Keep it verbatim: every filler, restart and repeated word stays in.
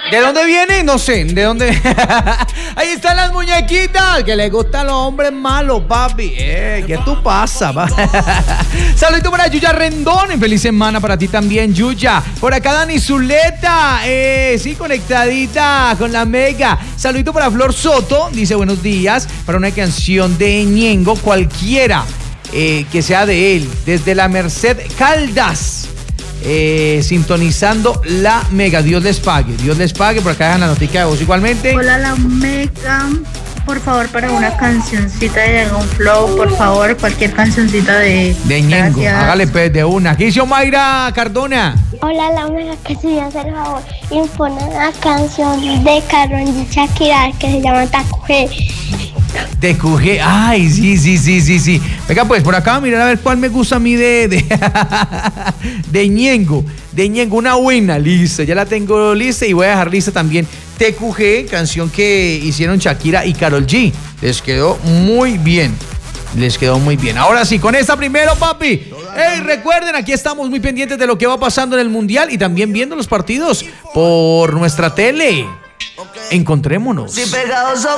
¿De dónde viene? No sé, ¿de dónde? Ahí están las muñequitas, que le gustan los hombres malos, papi. Eh, ¿qué tú pasa? Saludito para Yuya Rendón, feliz semana para ti también, Yuya. Por acá Dani Zuleta, eh, sí, conectadita con la mega. Saludito para Flor Soto, dice buenos días, para una canción de Ñengo, cualquiera eh, que sea de él, desde la Merced Caldas. Eh, sintonizando la mega, Dios les pague, Dios les pague, por acá dejan la noticia de voz igualmente. Hola la mega, por favor para una cancioncita de algún flow, por favor, cualquier cancioncita de de Ñengo, hágale pues de una. ¿Qué hizo Mayra Cardona? Hola la mega, que si me hace el favor y pone una canción de Karol G y Shakira que se llama Takuje. De Q G, ay, sí, sí, sí, sí, sí. Venga, pues, por acá, mirar a ver cuál me gusta a mí de de, de Ñengo, de Ñengo, una buena, lista, ya la tengo lista y voy a dejar lista también T Q G, canción que hicieron Shakira y Karol G. Les quedó muy bien, les quedó muy bien. Ahora sí, con esta primero, papi. Hey, recuerden, aquí estamos muy pendientes de lo que va pasando en el Mundial y también viendo los partidos por nuestra tele. Encontrémonos. Si pegados